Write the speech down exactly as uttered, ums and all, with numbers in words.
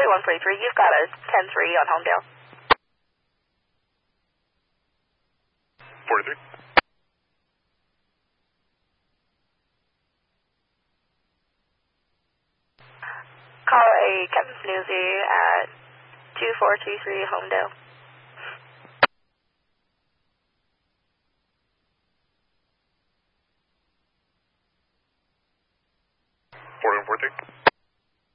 one forty-three, you've got a ten three on Homedale. forty-three. Call a Captain Snoozy at two four two three Homedale. four one four three.